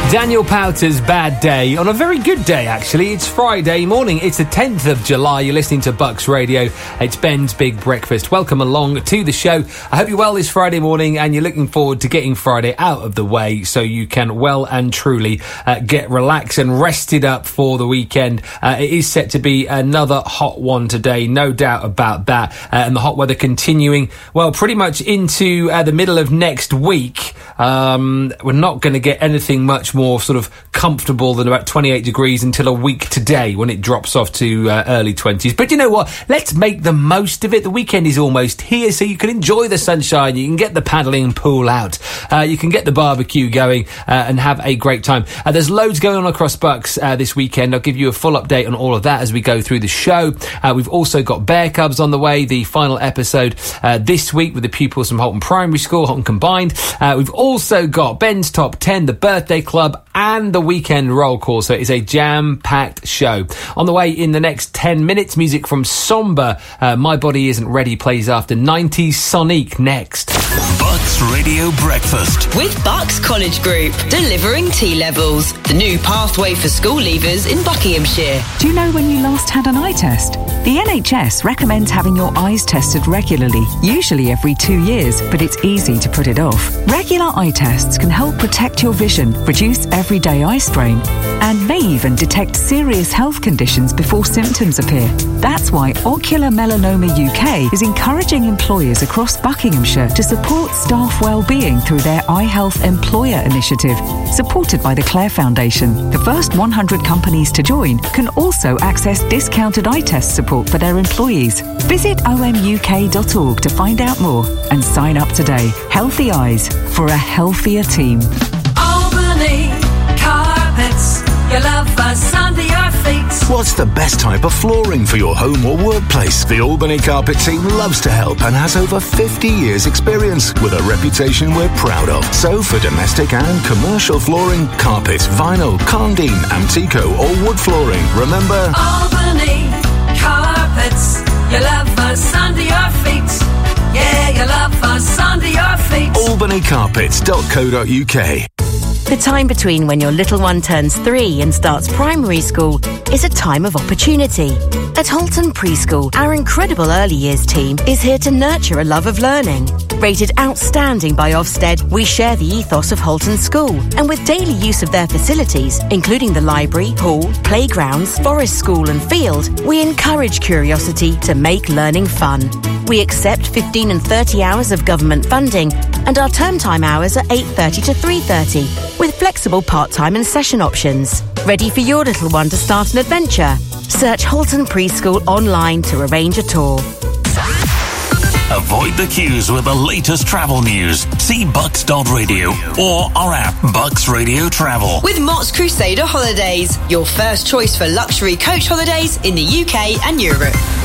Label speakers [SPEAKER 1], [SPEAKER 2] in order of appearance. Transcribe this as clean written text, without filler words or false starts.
[SPEAKER 1] Daniel Powter's Bad Day on a very good day, actually. It's Friday morning. It's the 10th of July. You're listening to Bucks Radio. It's Ben's Big Breakfast. Welcome along to the show. I hope you're well this Friday morning and you're looking forward to getting Friday out of the way so you can well and truly get relaxed and rested up for the weekend. It is set to be another hot one today, no doubt about that. And the hot weather continuing, well, pretty much into the middle of next week. We're not going to get anything much more sort of comfortable than about 28 degrees until a week today when it drops off to early 20s. But you know what? Let's make the most of it. The weekend is almost here, so you can enjoy the sunshine. You can get the paddling pool out. You can get the barbecue going and have a great time. There's loads going on across Bucks this weekend. I'll give you a full update on all of that as we go through the show. We've also got Bear Cubs on the way, the final episode this week with the pupils from Holton Primary School, Holton Combined. We've also got Ben's Top 10, the Birthday Club, and the weekend roll call. So it's a jam-packed show. On the way in the next 10 minutes, music from Somber. My Body Isn't Ready plays after 90s Sonic next.
[SPEAKER 2] Bucks Radio Breakfast.
[SPEAKER 3] With Bucks College Group, delivering T-levels. The new pathway for school leavers in Buckinghamshire.
[SPEAKER 4] Do you know when you last had an eye test? The NHS recommends having your eyes tested regularly, usually every 2 years, but it's easy to put it off. Regular eye tests can help protect your vision, reduce everyday eye strain, and may even detect serious health conditions before symptoms appear. That's why Ocular Melanoma UK is encouraging employers across Buckinghamshire to support staff well-being through their Eye Health Employer Initiative, supported by the Clare Foundation. The first 100 companies to join can also access discounted eye test support for their employees. Visit omuk.org to find out more and sign up today. Healthy eyes for a healthier team.
[SPEAKER 5] Albany Carpets, you love us under your feet.
[SPEAKER 2] What's the best type of flooring for your home or workplace? The Albany Carpet team loves to help and has over 50 years experience with a reputation we're proud of. So for domestic and commercial flooring, carpet, vinyl, Condine, Antico or wood flooring, remember
[SPEAKER 5] Albany Carpets, you love us under your feet. Yeah, you love us under your feet.
[SPEAKER 2] albanycarpets.co.uk.
[SPEAKER 6] The time between when your little one turns 3 and starts primary school is a time of opportunity. At Holton Preschool, our incredible early years team is here to nurture a love of learning. Rated outstanding by Ofsted, we share the ethos of Holton School, and with daily use of their facilities, including the library, hall, playgrounds, forest school and field, we encourage curiosity to make learning fun. We accept 15 and 30 hours of government funding, and our term time hours are 8:30 to 3:30, with flexible part-time and session options. Ready for your little one to start an adventure? Search Holton Preschool online to arrange a tour.
[SPEAKER 2] Avoid the queues with the latest travel news. See bucks.radio or our app, Bucks Radio Travel.
[SPEAKER 3] With Mott's Crusader Holidays, your first choice for luxury coach holidays in the UK and Europe.